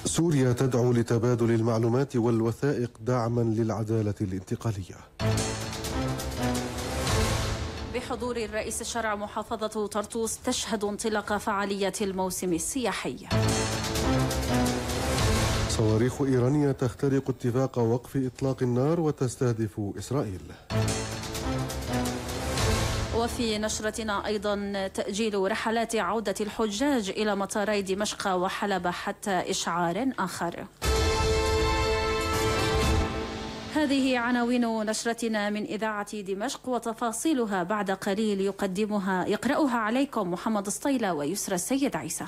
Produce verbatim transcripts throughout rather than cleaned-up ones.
سوريا تدعو لتبادل المعلومات والوثائق دعما للعدالة الانتقالية. بحضور الرئيس الشرع محافظة طرطوس تشهد انطلاق فعالية الموسم السياحي. صواريخ إيرانية تخترق اتفاق وقف إطلاق النار وتستهدف إسرائيل. وفي نشرتنا أيضا تأجيل رحلات عودة الحجاج إلى مطاري دمشق وحلب حتى إشعار آخر. هذه عناوين نشرتنا من إذاعة دمشق وتفاصيلها بعد قليل يقدمها يقرأها عليكم محمد الصيلة ويسرى السيد عيسى.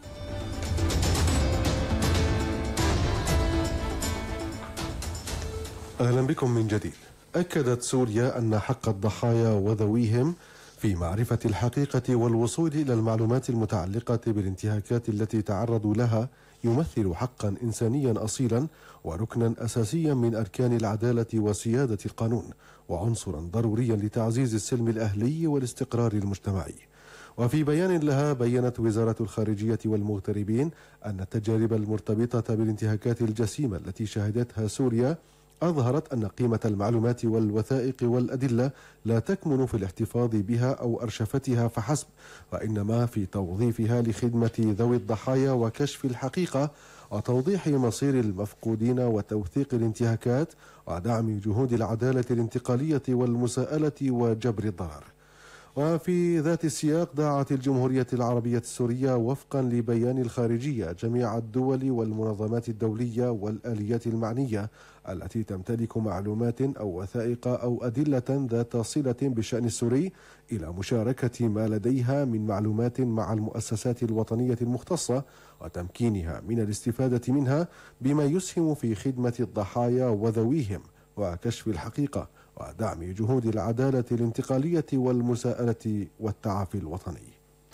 أهلا بكم من جديد. أكدت سوريا أن حق الضحايا وذويهم في معرفة الحقيقة والوصول إلى المعلومات المتعلقة بالانتهاكات التي تعرضوا لها يمثل حقا إنسانيا أصيلا وركنا أساسيا من أركان العدالة وسيادة القانون، وعنصرا ضروريا لتعزيز السلم الأهلي والاستقرار المجتمعي. وفي بيان لها بيّنت وزارة الخارجية والمغتربين أن التجارب المرتبطة بالانتهاكات الجسيمة التي شهدتها سوريا أظهرت أن قيمة المعلومات والوثائق والأدلة لا تكمن في الاحتفاظ بها أو أرشفتها فحسب، وإنما في توظيفها لخدمة ذوي الضحايا وكشف الحقيقة وتوضيح مصير المفقودين وتوثيق الانتهاكات ودعم جهود العدالة الانتقالية والمساءلة وجبر الضرر. وفي ذات السياق دعت الجمهورية العربية السورية وفقا لبيان الخارجية جميع الدول والمنظمات الدولية والآليات المعنية التي تمتلك معلومات أو وثائق أو أدلة ذات صلة بالشأن السوري إلى مشاركة ما لديها من معلومات مع المؤسسات الوطنية المختصة وتمكينها من الاستفادة منها بما يسهم في خدمة الضحايا وذويهم وكشف الحقيقة ودعم جهود العدالة الانتقالية والمساءلة والتعافي الوطني.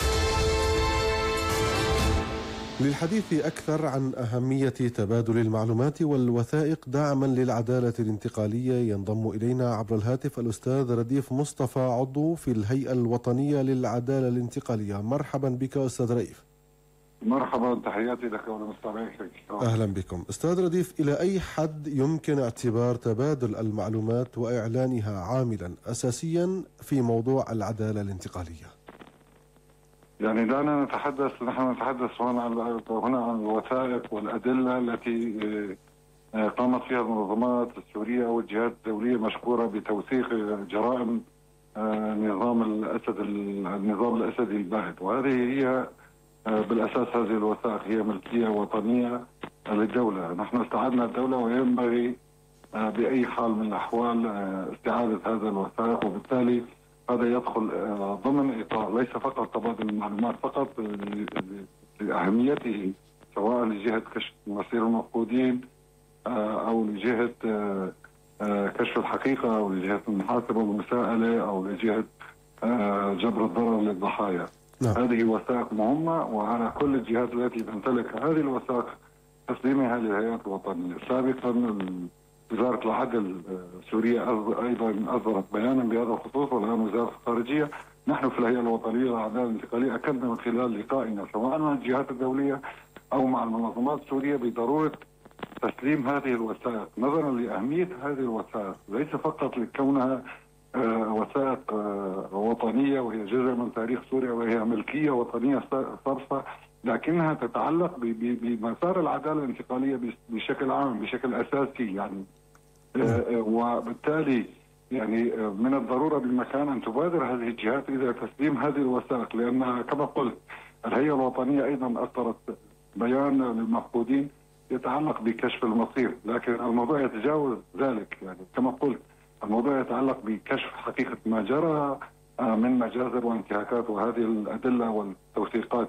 للحديث أكثر عن أهمية تبادل المعلومات والوثائق دعما للعدالة الانتقالية ينضم إلينا عبر الهاتف الأستاذ رديف مصطفى عضو في الهيئة الوطنية للعدالة الانتقالية. مرحبا بك أستاذ رديف. مرحبا، تحياتي لك ولمستمعيك. أهلا بكم أستاذ رديف. إلى أي حد يمكن اعتبار تبادل المعلومات وإعلانها عاملا أساسيا في موضوع العدالة الانتقالية؟ يعني دعنا نتحدث نحن نتحدث هنا عن هنا عن الوثائق والأدلة التي قامت فيها المنظمات السورية والجهات الدولية مشكورة بتوثيق جرائم نظام الأسد النظام الأسدي الباهت، وهذه هي بالأساس هذه الوثائق هي ملكية وطنية للدولة. نحن استعدنا الدولة وينبغي بأي حال من الأحوال استعادة هذا الوثائق، وبالتالي هذا يدخل ضمن إطار ليس فقط تبادل المعلومات فقط لأهميته سواء لجهة كشف مصير المفقودين أو لجهة كشف الحقيقة أو لجهة المحاسبة والمساءلة أو لجهة جبر الضرر للضحايا. نعم. هذه وثائق مهمة، وعلى كل الجهات التي تمتلك هذه الوثائق تسليمها للهيئات الوطنية. سابقا وزارة العدل السورية أيضا أصدرت بيانا بهذا الخصوص، والآن وزارة الخارجية. نحن في الهيئة الوطنية للعدالة الانتقالية أكدنا من خلال لقائنا سواء مع الجهات الدولية أو مع المنظمات السورية بضرورة تسليم هذه الوثائق نظرا لأهمية هذه الوثائق، ليس فقط لكونها وثائق وطنية وهي جزء من تاريخ سوريا وهي ملكية وطنية صرفة، لكنها تتعلق بمسار العدالة الانتقالية بشكل عام بشكل أساسي. يعني وبالتالي يعني من الضرورة بمكان أن تبادر هذه الجهات إلى تسليم هذه الوثائق، لأنها كما قلت الهيئة الوطنية أيضا أصدرت بيان للمفقودين يتعلق بكشف المصير، لكن الموضوع يتجاوز ذلك. يعني كما قلت الموضوع يتعلق بكشف حقيقة ما جرى من مجازر وانتهاكات، وهذه الأدلة والتوثيقات